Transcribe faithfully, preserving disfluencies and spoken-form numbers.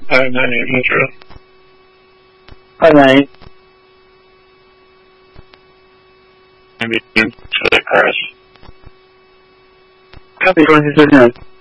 five nine eight Metro. five nine eight. Maybe to the cars. Copy, twenty-six thirty-nine.